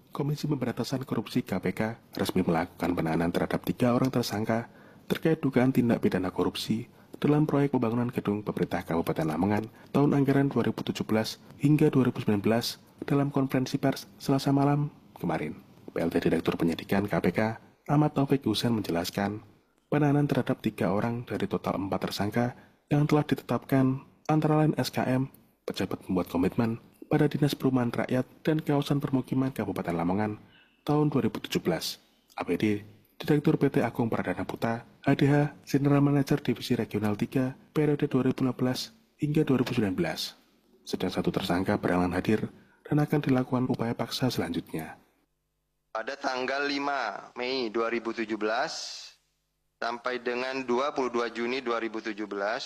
Komisi Pemberantasan Korupsi (KPK) resmi melakukan penahanan terhadap 3 orang tersangka terkait dugaan tindak pidana korupsi dalam proyek pembangunan gedung pemerintah Kabupaten Lamongan tahun anggaran 2017 hingga 2019 dalam konferensi pers Selasa malam kemarin. PLT Direktur Penyidikan KPK, Ahmad Taufik Husain menjelaskan, penahanan terhadap 3 orang dari total 4 tersangka yang telah ditetapkan antara lain SKM, pejabat pembuat komitmen, pada Dinas Perumahan Rakyat dan Kawasan Permukiman Kabupaten Lamongan tahun 2017. APD, Direktur PT Agung Pradana Putra, HDH, General Manager Divisi Regional 3, periode 2015 hingga 2019. Sedang 1 tersangka berhalangan hadir dan akan dilakukan upaya paksa selanjutnya. Pada tanggal 5 Mei 2017 sampai dengan 22 Juni 2017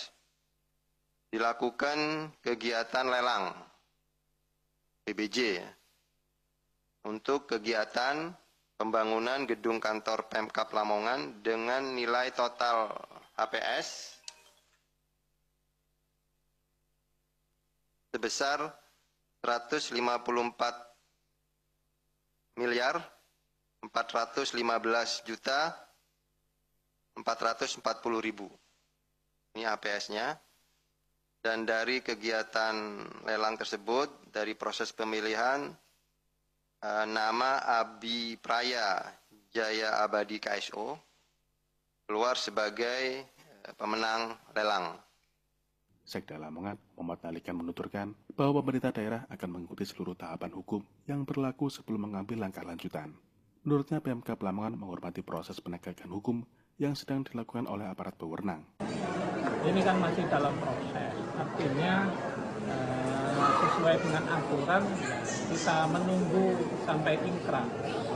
dilakukan kegiatan lelang PBJ untuk kegiatan pembangunan gedung kantor Pemkab Lamongan dengan nilai total HPS sebesar 154 miliar 415 juta 440 ribu. Ini HPS-nya. Dan dari kegiatan lelang tersebut, dari proses pemilihan, nama Abi Praya Jaya Abadi KSO keluar sebagai pemenang lelang. Sekda Lamongan, Muhammad Nalikan menuturkan bahwa pemerintah daerah akan mengikuti seluruh tahapan hukum yang berlaku sebelum mengambil langkah lanjutan. Menurutnya, Pemkab Lamongan menghormati proses penegakan hukum yang sedang dilakukan oleh aparat berwenang. Ini kan masih dalam proses, artinya sesuai dengan aturan kita menunggu sampai inkrah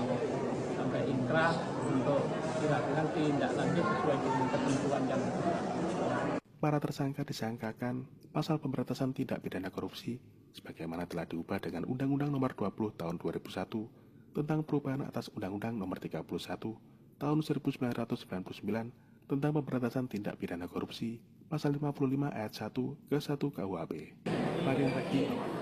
untuk dilakukan tindak lanjut sesuai dengan ketentuan yang ada. Para tersangka disangkakan pasal pemberantasan tindak pidana korupsi sebagaimana telah diubah dengan Undang-Undang Nomor 20 Tahun 2001 tentang perubahan atas Undang-Undang Nomor 31 Tahun 1999 tentang pemberantasan tindak pidana korupsi, pasal 55 ayat 1 ke 1 KUHP. Marian Raki.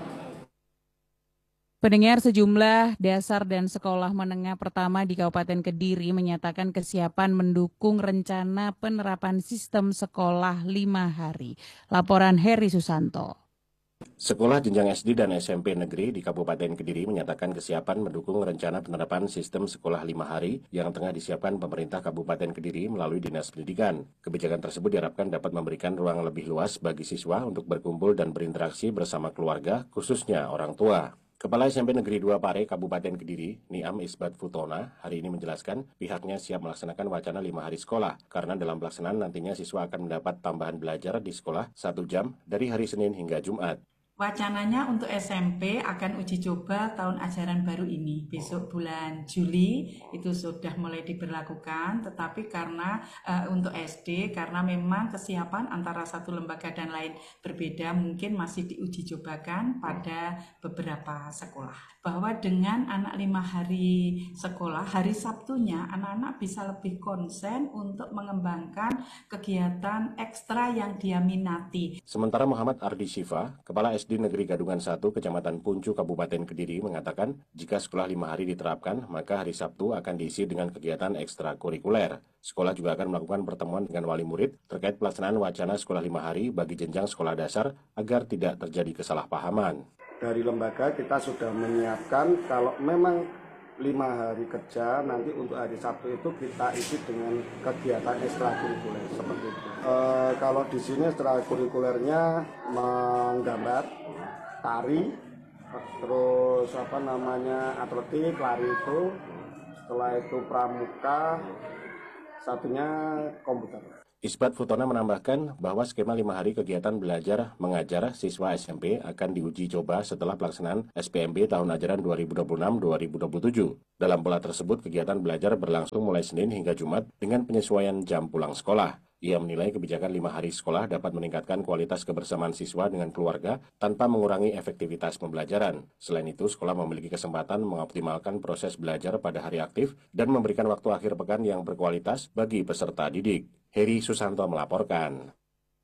Pendengar, sejumlah dasar dan sekolah menengah pertama di Kabupaten Kediri menyatakan kesiapan mendukung rencana penerapan sistem sekolah 5 hari. Laporan Heri Susanto. Sekolah jenjang SD dan SMP negeri di Kabupaten Kediri menyatakan kesiapan mendukung rencana penerapan sistem sekolah 5 hari yang tengah disiapkan pemerintah Kabupaten Kediri melalui Dinas Pendidikan. Kebijakan tersebut diharapkan dapat memberikan ruang lebih luas bagi siswa untuk berkumpul dan berinteraksi bersama keluarga, khususnya orang tua. Kepala SMP Negeri 2 Pare, Kabupaten Kediri, Niam Isbat Futona, hari ini menjelaskan pihaknya siap melaksanakan wacana 5 hari sekolah, karena dalam pelaksanaan nantinya siswa akan mendapat tambahan belajar di sekolah 1 jam dari hari Senin hingga Jumat. Wacananya untuk SMP akan uji coba tahun ajaran baru ini. Besok bulan Juli itu sudah mulai diberlakukan, tetapi karena untuk SD, karena memang kesiapan antara satu lembaga dan lain berbeda, mungkin masih diuji cobakan pada beberapa sekolah. Bahwa dengan anak 5 hari sekolah, hari Sabtunya anak-anak bisa lebih konsen untuk mengembangkan kegiatan ekstra yang dia minati. Sementara Muhammad Ardi Syifa, Kepala SD Negeri Gadungan 1, Kecamatan Puncu, Kabupaten Kediri mengatakan jika sekolah 5 hari diterapkan, maka hari Sabtu akan diisi dengan kegiatan ekstrakurikuler. Sekolah juga akan melakukan pertemuan dengan wali murid terkait pelaksanaan wacana sekolah 5 hari bagi jenjang sekolah dasar agar tidak terjadi kesalahpahaman. Dari lembaga kita sudah menyiapkan kalau memang 5 hari kerja, nanti untuk hari Sabtu itu kita isi dengan kegiatan ekstrakurikuler seperti itu. Kalau di sini ekstrakurikulernya menggambar, tari, terus atletik, lari itu, setelah itu pramuka, satunya komputer. Isbat Futona menambahkan bahwa skema 5 hari kegiatan belajar mengajar siswa SMP akan diuji coba setelah pelaksanaan SPMB tahun ajaran 2026-2027. Dalam pola tersebut, kegiatan belajar berlangsung mulai Senin hingga Jumat dengan penyesuaian jam pulang sekolah. Ia menilai kebijakan 5 hari sekolah dapat meningkatkan kualitas kebersamaan siswa dengan keluarga tanpa mengurangi efektivitas pembelajaran. Selain itu, sekolah memiliki kesempatan mengoptimalkan proses belajar pada hari aktif dan memberikan waktu akhir pekan yang berkualitas bagi peserta didik. Heri Susanto melaporkan.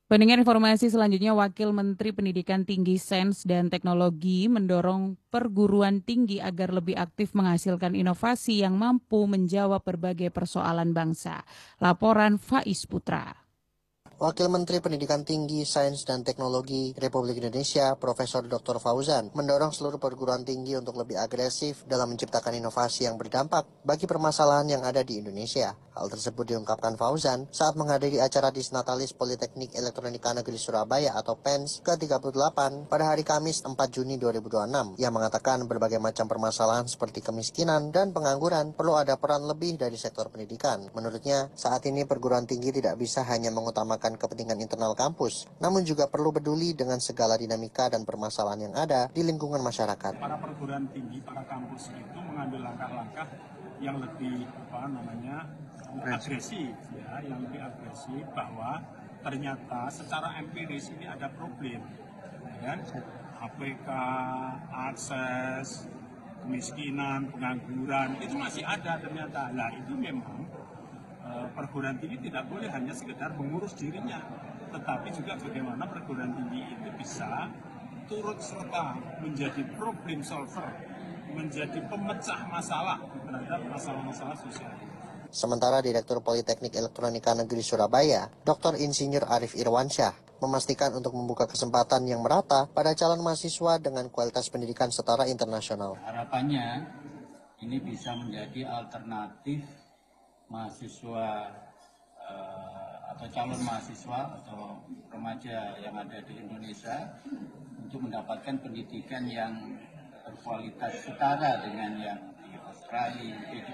Pendengar informasi selanjutnya, Wakil Menteri Pendidikan Tinggi, Sains dan Teknologi mendorong perguruan tinggi agar lebih aktif menghasilkan inovasi yang mampu menjawab berbagai persoalan bangsa. Laporan Faiz Putra. Wakil Menteri Pendidikan Tinggi, Sains dan Teknologi Republik Indonesia, Profesor Dr. Fauzan, mendorong seluruh perguruan tinggi untuk lebih agresif dalam menciptakan inovasi yang berdampak bagi permasalahan yang ada di Indonesia. Hal tersebut diungkapkan Fauzan saat menghadiri acara Disnatalis Politeknik Elektronika Negeri Surabaya atau PENS ke-38 pada hari Kamis 4 Juni 2026, yang mengatakan berbagai macam permasalahan seperti kemiskinan dan pengangguran perlu ada peran lebih dari sektor pendidikan. Menurutnya, saat ini perguruan tinggi tidak bisa hanya mengutamakan kepentingan internal kampus, namun juga perlu peduli dengan segala dinamika dan permasalahan yang ada di lingkungan masyarakat. Para perguruan tinggi, para kampus itu mengambil langkah-langkah yang lebih agresif, ya, yang lebih agresif bahwa ternyata secara empiris ini ada problem, kan? APK, akses, kemiskinan, pengangguran itu masih ada ternyata. Nah itu memang perguruan tinggi tidak boleh hanya sekedar mengurus dirinya, tetapi juga bagaimana perguruan tinggi itu bisa turut serta menjadi problem solver, menjadi pemecah masalah terhadap masalah-masalah sosial. Sementara Direktur Politeknik Elektronika Negeri Surabaya, Dr. Insinyur Arif Irwansyah, memastikan untuk membuka kesempatan yang merata pada calon mahasiswa dengan kualitas pendidikan setara internasional. Harapannya ini bisa menjadi alternatif mahasiswa atau calon mahasiswa atau remaja yang ada di Indonesia untuk mendapatkan pendidikan yang berkualitas setara dengan yang di Australia,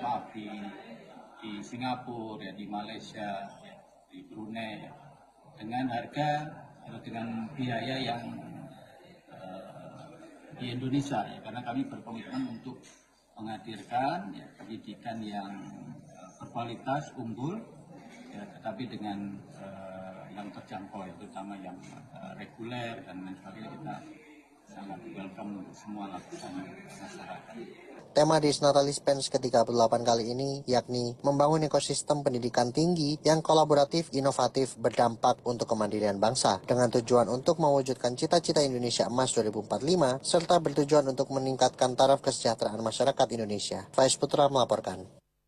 di Singapura, ya, di Malaysia, ya, di Brunei, dengan harga atau dengan biaya yang di Indonesia, ya, karena kami berkomitmen untuk menghadirkan ya, pendidikan yang berkualitas unggul, ya, tetapi dengan yang terjangkau, terutama yang reguler dan lain sebagainya. Kita sangat welcome semua lapisan masyarakat. Tema Disnatalis PENS ke-38 kali ini yakni membangun ekosistem pendidikan tinggi yang kolaboratif, inovatif, berdampak untuk kemandirian bangsa dengan tujuan untuk mewujudkan cita-cita Indonesia Emas 2045 serta bertujuan untuk meningkatkan taraf kesejahteraan masyarakat Indonesia. Faiz Putra melaporkan.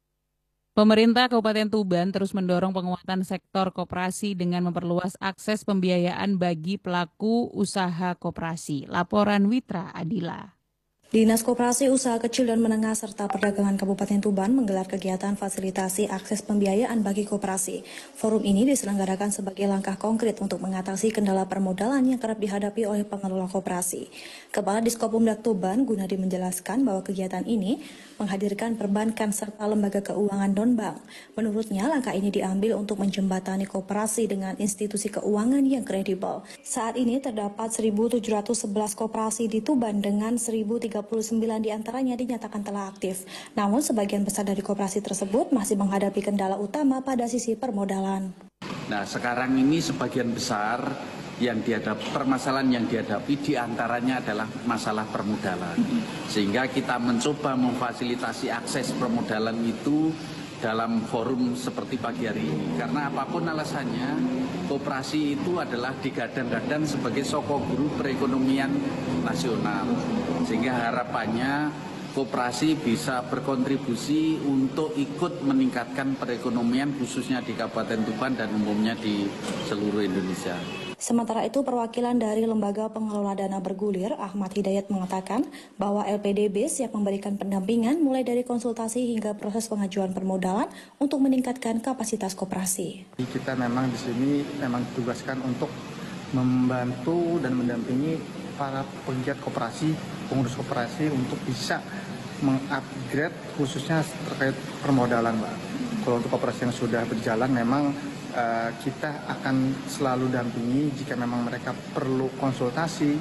Pemerintah Kabupaten Tuban terus mendorong penguatan sektor koperasi dengan memperluas akses pembiayaan bagi pelaku usaha koperasi. Laporan Witra Adila. Dinas Koperasi Usaha Kecil dan Menengah serta Perdagangan Kabupaten Tuban menggelar kegiatan fasilitasi akses pembiayaan bagi koperasi. Forum ini diselenggarakan sebagai langkah konkret untuk mengatasi kendala permodalan yang kerap dihadapi oleh pengelola koperasi. Kepala Diskopumdak Tuban, Gunadi, menjelaskan bahwa kegiatan ini menghadirkan perbankan serta lembaga keuangan non-bank. Menurutnya, langkah ini diambil untuk menjembatani koperasi dengan institusi keuangan yang kredibel. Saat ini terdapat 1.711 koperasi di Tuban dengan 1.039 diantaranya dinyatakan telah aktif. Namun sebagian besar dari koperasi tersebut masih menghadapi kendala utama pada sisi permodalan. Nah, sekarang ini sebagian besar permasalahan yang dihadapi diantaranya adalah masalah permodalan. Sehingga kita mencoba memfasilitasi akses permodalan itu dalam forum seperti pagi hari ini. Karena apapun alasannya, koperasi itu adalah digadang-gadang sebagai sokok guru perekonomian nasional. Sehingga harapannya koperasi bisa berkontribusi untuk ikut meningkatkan perekonomian khususnya di Kabupaten Tuban dan umumnya di seluruh Indonesia. Sementara itu, perwakilan dari Lembaga Pengelola Dana Bergulir, Ahmad Hidayat, mengatakan bahwa LPDB siap memberikan pendampingan mulai dari konsultasi hingga proses pengajuan permodalan untuk meningkatkan kapasitas koperasi. Kita memang di sini ditugaskan untuk membantu dan mendampingi para penggiat koperasi, pengurus koperasi untuk bisa mengupgrade khususnya terkait permodalan, Mbak. Kalau untuk koperasi yang sudah berjalan memang kita akan selalu dampingi jika memang mereka perlu konsultasi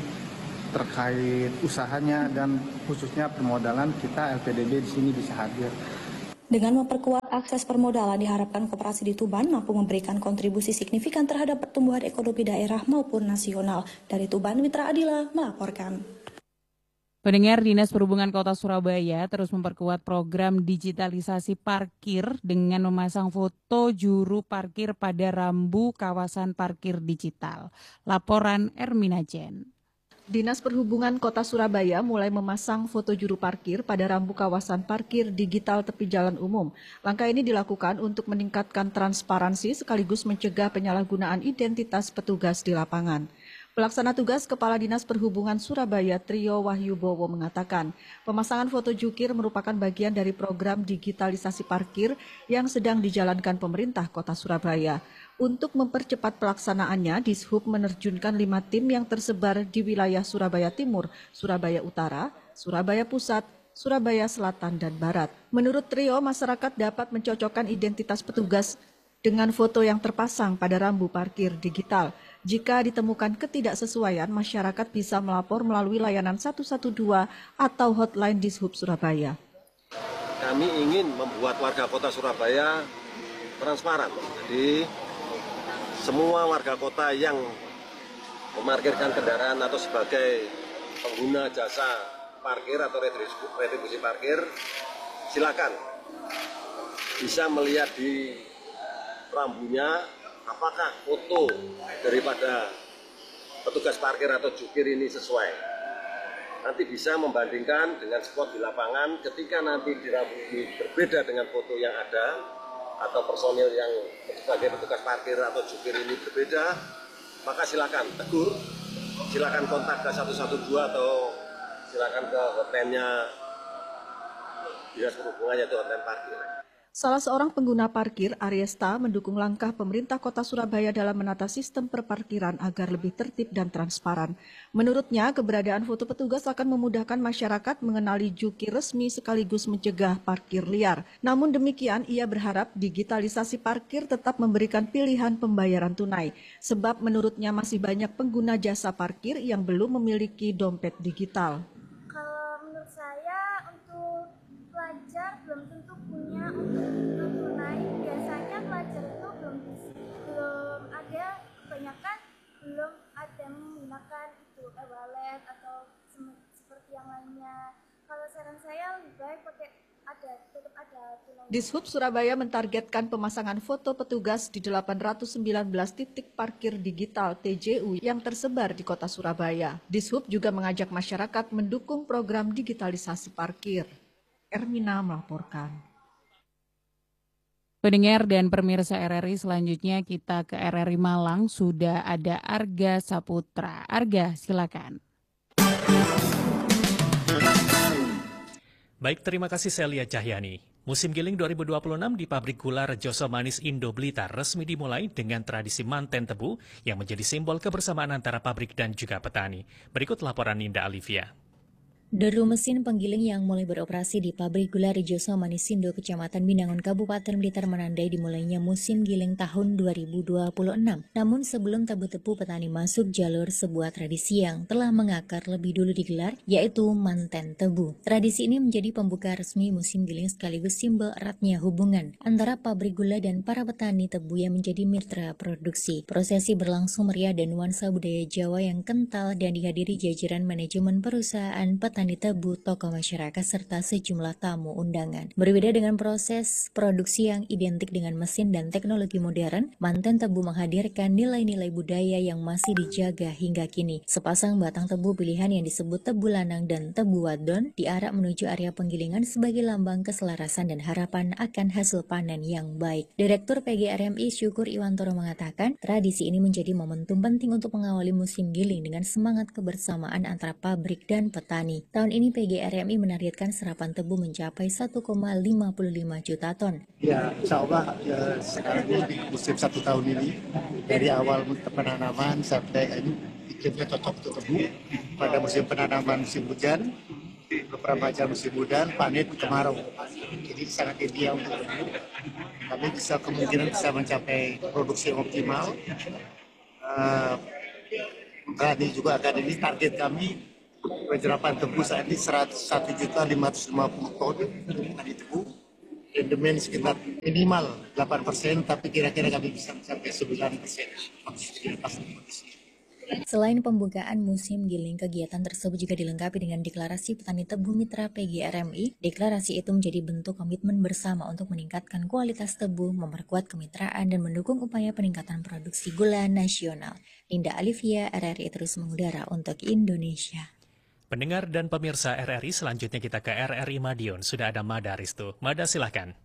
terkait usahanya dan khususnya permodalan, kita LPDB di sini bisa hadir. Dengan memperkuat akses permodalan, diharapkan koperasi di Tuban mampu memberikan kontribusi signifikan terhadap pertumbuhan ekonomi daerah maupun nasional. Dari Tuban, Witra Adila melaporkan. Pendengar, Dinas Perhubungan Kota Surabaya terus memperkuat program digitalisasi parkir dengan memasang foto juru parkir pada rambu kawasan parkir digital. Laporan Ermina Jen. Dinas Perhubungan Kota Surabaya mulai memasang foto juru parkir pada rambu kawasan parkir digital tepi jalan umum. Langkah ini dilakukan untuk meningkatkan transparansi sekaligus mencegah penyalahgunaan identitas petugas di lapangan. Pelaksana tugas Kepala Dinas Perhubungan Surabaya Trio Wahyu Bowo mengatakan, pemasangan foto jukir merupakan bagian dari program digitalisasi parkir yang sedang dijalankan pemerintah Kota Surabaya. Untuk mempercepat pelaksanaannya, Dishub menerjunkan 5 tim yang tersebar di wilayah Surabaya Timur, Surabaya Utara, Surabaya Pusat, Surabaya Selatan, dan Barat. Menurut Trio, masyarakat dapat mencocokkan identitas petugas dengan foto yang terpasang pada rambu parkir digital. Jika ditemukan ketidaksesuaian, masyarakat bisa melapor melalui layanan 112 atau hotline Dishub Surabaya. Kami ingin membuat warga kota Surabaya transparan. Jadi semua warga kota yang memarkirkan kendaraan atau sebagai pengguna jasa parkir atau retribusi parkir, silakan bisa melihat di rambunya apakah foto daripada petugas parkir atau jukir ini sesuai. Nanti bisa membandingkan dengan spot di lapangan. Ketika nanti di rambu ini berbeda dengan foto yang ada atau personil yang sebagai petugas parkir atau jukir ini berbeda, maka silakan tegur, silakan kontak ke 112 atau silakan ke hotline-nya Dinas Perhubungan, yaitu hotline parkir. Salah seorang pengguna parkir, Ariesta, mendukung langkah pemerintah Kota Surabaya dalam menata sistem perparkiran agar lebih tertib dan transparan. Menurutnya, keberadaan foto petugas akan memudahkan masyarakat mengenali jukir resmi sekaligus mencegah parkir liar. Namun demikian, ia berharap digitalisasi parkir tetap memberikan pilihan pembayaran tunai, sebab menurutnya masih banyak pengguna jasa parkir yang belum memiliki dompet digital. Kalau menurut saya, untuk pelajar belum tentu punya untuk tunai. Biasanya pelajar itu belum ada, kebanyakan belum ada menggunakan itu e-wallet atau seperti yang lainnya. Kalau saran saya lebih baik tetap ada tunai. Dishub Surabaya mentargetkan pemasangan foto petugas di 819 titik parkir digital TJU yang tersebar di Kota Surabaya. Dishub juga mengajak masyarakat mendukung program digitalisasi parkir. Ermina melaporkan. Pendengar dan pemirsa RRI, selanjutnya kita ke RRI Malang. Sudah ada Arga Saputra. Arga, silakan. Baik, terima kasih Celia Cahyani. Musim giling 2026 di pabrik gula Rejoso Manis Indo Blitar resmi dimulai dengan tradisi manten tebu yang menjadi simbol kebersamaan antara pabrik dan juga petani. Berikut laporan Ninda Alivia. Deru mesin penggiling yang mulai beroperasi di pabrik gula Rejoso Manisindo, Kecamatan Binangun, Kabupaten Blitar menandai dimulainya musim giling tahun 2026. Namun sebelum tebu-tebu petani masuk jalur sebuah tradisi yang telah mengakar lebih dulu digelar, yaitu manten tebu. Tradisi ini menjadi pembuka resmi musim giling sekaligus simbol eratnya hubungan antara pabrik gula dan para petani tebu yang menjadi mitra produksi. Prosesi berlangsung meriah dan nuansa budaya Jawa yang kental dan dihadiri jajaran manajemen perusahaan petani tebu, tokoh masyarakat, serta sejumlah tamu undangan. Berbeda dengan proses produksi yang identik dengan mesin dan teknologi modern, manten tebu menghadirkan nilai-nilai budaya yang masih dijaga hingga kini. Sepasang batang tebu pilihan yang disebut tebu lanang dan tebu wadon diarak menuju area penggilingan sebagai lambang keselarasan dan harapan akan hasil panen yang baik. Direktur PGRMI Syukur Iwantoro mengatakan, tradisi ini menjadi momentum penting untuk mengawali musim giling dengan semangat kebersamaan antara pabrik dan petani. Tahun ini PGRMI menargetkan serapan tebu mencapai 1,55 juta ton. Ya, insya Allah sekarang ini di musim 1 tahun ini, dari awal penanaman sampai ini iklimnya cocok untuk tebu. Pada musim penanaman musim hujan, beberapa jam musim hujan, panen kemarau. Jadi sangat ideal untuk tebu. Kami kemungkinan bisa mencapai produksi yang optimal. Tadi juga akan ini target kami. Penyerapan tebu saat ini 101.550 ton tadi tebu. Rendemen sekitar minimal 8%, tapi kira-kira kami bisa mencapai 9%. Selain pembukaan musim giling, kegiatan tersebut juga dilengkapi dengan deklarasi petani tebu mitra PGRMI. Deklarasi itu menjadi bentuk komitmen bersama untuk meningkatkan kualitas tebu, memperkuat kemitraan, dan mendukung upaya peningkatan produksi gula nasional. Linda Alivia, RRI terus mengudara untuk Indonesia. Pendengar dan pemirsa RRI, selanjutnya kita ke RRI Madiun. Sudah ada Mada Ristu. Mada, silahkan.